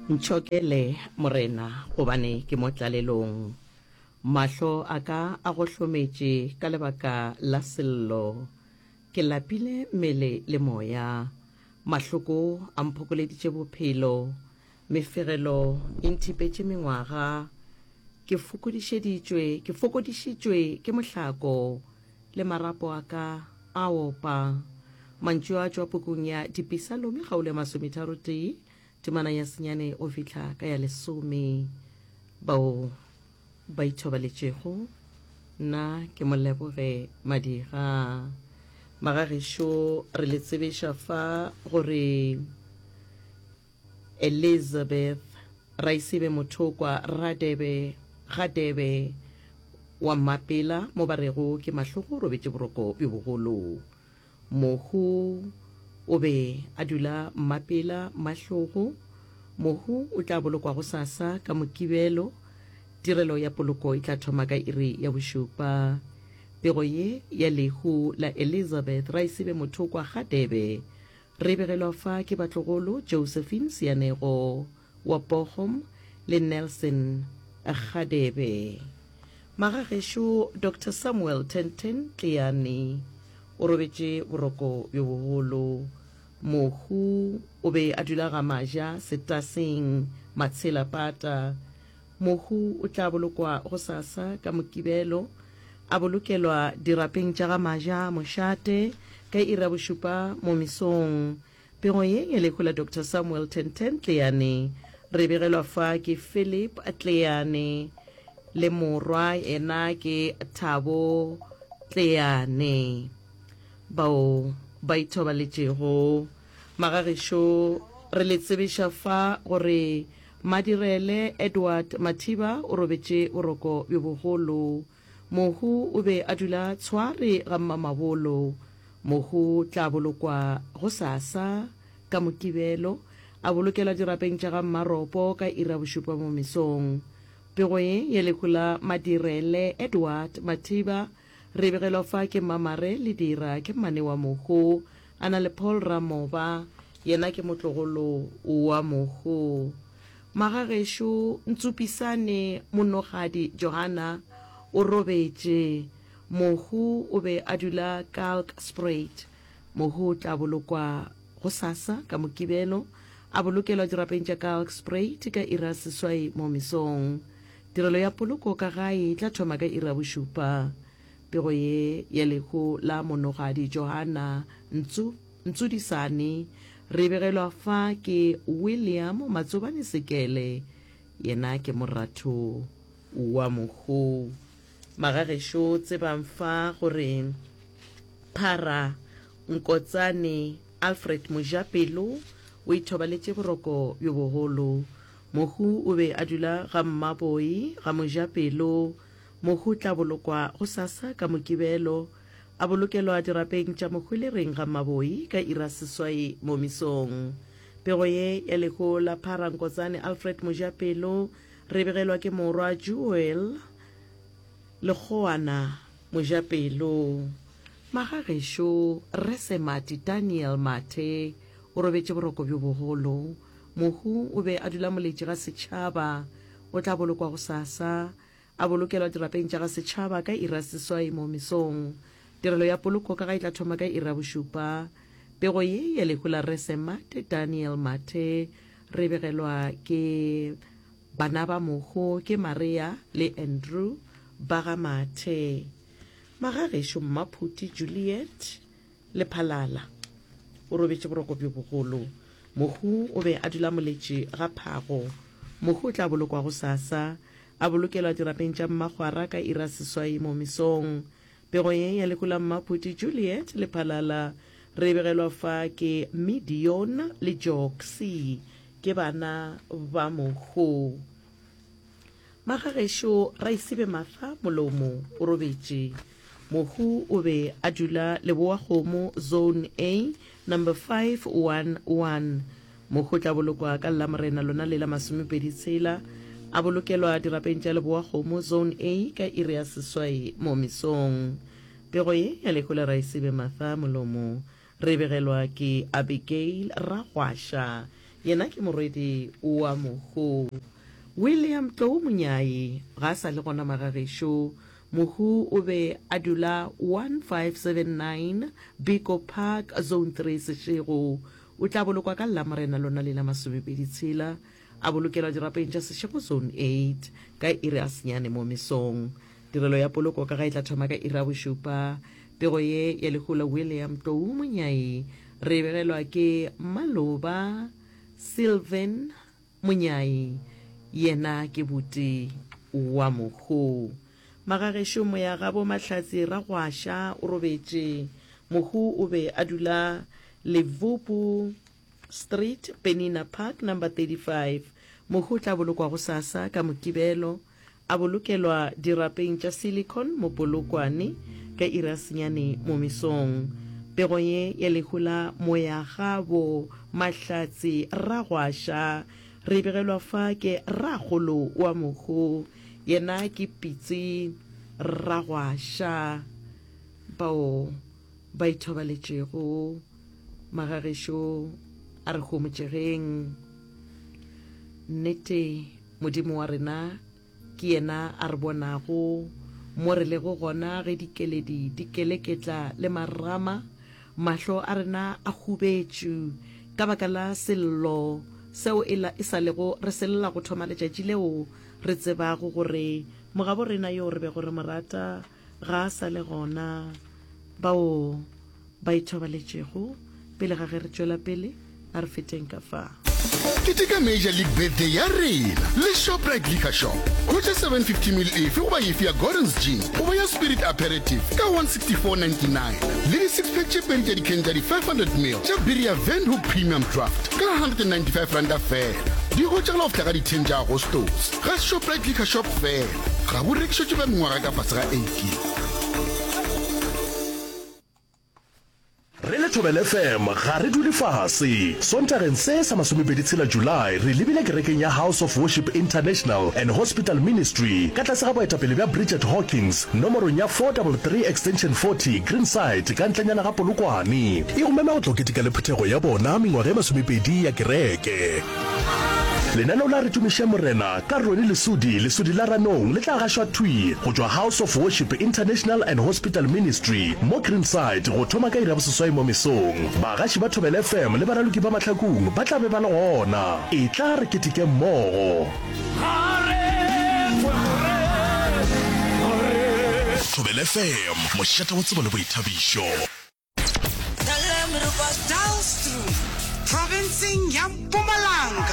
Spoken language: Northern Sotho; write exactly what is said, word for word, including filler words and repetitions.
Ntšhokele morena gobane ke mo tlalelong. Mahlo a ka a go hlometše ka lebaka la sello. Ke lapile mmele le moya. Mahloko a mphokoleditše bophelo. Meferelo e nthipetše mengwaga. Ke fokodišeditšwe ke fokodišitšwe ke mohlako le marapo a ka a opa. Mantšu a tšwa pukung ya dipisalomi kgaolo ya masometharo tee temana ya senyane o fihla ka ya lesome. Bao ba ithobaletšego nna ke moleboge Madira. Magagešo re le tsebeša fa gore Elizabeth Raisibe Muthokwa Radebe Radebe wa Mapela mo barego ke mahlogo robetše boroko bjo bogolo. Mohu o be a dula Mapela mahlogo. Mohu o tla bolokwa go sasa ka mokibelo. Tirelo ya poloko e tla thoma ka iri ya bošupa. Pego ye ya lehu la Elizabeth Raisibe Muthokwa Radebe re begelwa fa ke batlogolo Josephine Sianego wa Bochum le Nelson Radebe. Magagešo Doctor Samuel Tenten Tleane o robetše boroko bjo bogolo. Mohu o be a dula ga maja setaseng Matshela Pata. Mohu o tla bolokwa go sasa ka mokibelo. A bolokelwa dirapeng tša ga maja mošate ka ira bošupa mo mesong. Pego ye ya lekgo la Doctor Samuel Tenten Tleane re begelwa fa ke Philip Tleane le morwa ena ke Thabo Tleane. Bao ba ithobaletšego magagešo re le tsebeša fa gore Madirele Edward Mathiba o robetše boroko bjo bogolo. Mohu o be a dula tshware ga Mmamabolo. Mohu tla bolokwa go sasa ka mokibelo. A bolokelwa dirapeng tša ga Mmaropo ka ira bošupa mo mesong. Pego ye ya lekgo la Madirele Edward Mathiba re begelwa fa ke Mamare le dira ke mmane wa Mohu. A na le Paul Ramoba yena ke motlogolo wa Mohu. Magagešo Ntsupisane Monogadi Johanna o robetše. Mohu o be a dula Kalkspruit. Mohu tla bolokwa go sasa ka mokibelo. A bolokelwa dirapeng tša Kalkspruit ka ira seswai mo mesong. Tirelo ya poloko ka gae tla thoma ka ira bošupa. Pego ye ya lekgo la Monogadi Johanna Ntsu Ntsudisane re begelwa fa ke William Matsobane Sekele yena ke moratho wa Mohu. Magagešo tsebang fa gore Phara Nkotsane Alfred Mojapelo o ithobaletše boroko bjo bogolo. Mohu o be a dula ga Mmaboi ga Mojapelo. Mohu tla bolokwa go sasa ka mokibelo. A bolokelwa dirapeng tša Mohwilereng ga Mmaboi ka ira seswai mo mesong. Pego ye ya lekgo la Phara Nkotsane Alfred Mojapelo re begelwa ke morwa Joel Lekgoana Mojapelo. Magagešo Resemati Daniel Mathe o robetše boroko bjo bogolo. Mohu o be a dula moletši ga setšhaba. O tla bolokwa go sasa. A bolokelwa dirapeng tša ga setšhaba ka ira seswai mo mesong. Tirelo ya poloko ka ga e tla thoma ka ira bošupa. Pego ye ya lekgo la Resemati Daniel Mathe re begelwa ke bana ba Mohu ke Maria le Andrew ba ga Mathe. Magagešo Mmaphuti Juliet le Phalala o robetše boroko bjo bogolo. Mohu o be a dula moletši ga Phago. Mohu o tla bolokwa go sasa. A bolokelwa dirapeng tša Mmagwara ka ira seswai mo mesong. Pego ye ya lekgo la Mmaphuti Juliet le Phalala re begelwa fa ke Midion le Joksi ke bana ba Mohu. Magagešo Raisibe Martha Molomo o robetše. Mohu o be a dula Leboakgomo Zone A number five one one. Mohu tla bolokwa ka Lamorena lona le la masomepedi tshela. A bolokelwa dirapeng tša Leboakgomo Zone A ka iri ya seswai mo mesong. Pego ye ya lekgo la Raisibe Martha Molomo re begelwa ke Abigail Ragwasha yena ke morwedi wa mohu William Tlou Monyai ga sa le gona magagešo mohu o be a dula one five seven nine Biko Park Zone three Seshego o tla bolokwa ka lamorena lona le la masomepedi tshela a bolokelwa dirapeng tša Seshego Zone eight ka iri a senyane mo mesong tirelo ya poloko ka ga e tla thoma ka iri a bošupa pego ye ya legola William Tlou Monyai re begelwa ke Maloba Sylvan Monyai yena ke buti wa mohu magagešo mo ya gabo mahlatsi ra gwasha o robetše mohu o be a dula Levupu Street Penina Park number thirty-five mohu tla bolokwa go sasa ka mokibelo a bolokelwa dirapeng tša Silicon mo Polokwane ka ira senyane mo mesong pego ye ya lehula mo ya gabo mahlatsi ra gwasha re begelwa fa ke ragolo wa mohu yena ke pitsi ragwasha bao ba ithobaletšego magagešo a re homotšegeng nnete modimo wa rena ke yena a re bonago mo re lego gona ge dikeledi dikeleketla le marama mahlo a rena a hubetšu ka baka la sello seo e sa lego re selela go thoma letšatši leo re tsebago gore mogabo rena yo re be gore morata ga a sa le gona bao ba ithobaletšego pele ga ge re tšwela pele a re feteng ka fa Kitika Major League Birthday ya rena le Shoprite Liquor Shop kutla seven fifty mil efe goba yefi ya Gordon's Gin goba ya Spirit Aperitif ka one sixty-four ninety-nine le di six pack tše pedi tša diken tša di five hundred mil tša biri ya Van Hook Premium Draft ka one hundred ninety-five randa fela di go tšagala go fitla ka di ten tša Agostos ga Shoprite Liquor Shop fela ga bo rekišotše ba mengwaga ka fase ga eighteen Re le Thobela F M ga re dule fase sontageng se sa masomepedi tshela July re lebile kerekeng ya House of Worship International and Hospital Ministry ka tlase ga boetapele bja Bridget Hawkins nomorong ya four three three extension forty Greenside ka ntlenyana ga Polokwane e go mema go tloketika le phethego ya bona mengwaga ya masomepedi ya kereke lenaneo la re tumiše morena ka Roni Lesudi Lesudi la Ranong le tla gašwa thui go tšwa House of Worship International and Hospital Ministry mo Greenside go thoma ka ira boseswai mo mesong bagaši ba Thobela F M le baraloki ba mahlakong ba tla be ba le gona e tla re ketike mmogo Thobela F M mošata wa tsebo le boithabišo.